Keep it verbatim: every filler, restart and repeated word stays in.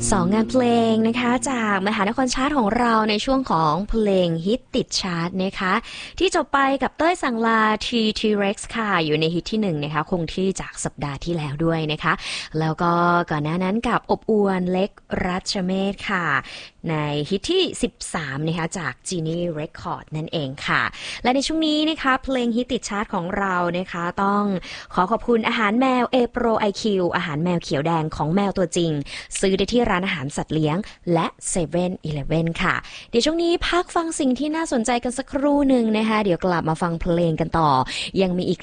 สองงานเพลงนะคะจากมหานครชาร์ตของเราในช่วงของเพลงฮิตติดชาร์ตนะคะที่จบไปกับเต้ยสังลา ที ที Rex ค่ะอยู่ในฮิตที่หนึ่งนะคะคงที่จากสัปดาห์ที่แล้วด้วยนะคะแล้วก็ก่อนหน้านั้นกับอบอวลเล็กรัชเมธค่ะในฮิตที่สิบสามนะคะจาก Genie Record นั่นเองค่ะและในช่วงนี้นะคะเพลงฮิตติดชาร์ตของเรานะคะต้องขอขอบคุณอาหารแมว A Pro ไอ คิว อาหารแมวเขียวแดงของแมวตัวจริงซื้อได้ที่ร้านอาหารสัตว์เลี้ยงและเซเว่นอีเลฟเว่นค่ะเดี๋ยวช่วงนี้พักฟังสิ่งที่น่าสนใจกันสักครู่หนึ่งนะคะเดี๋ยวกลับมาฟังเพลงกันต่อยังมีอีก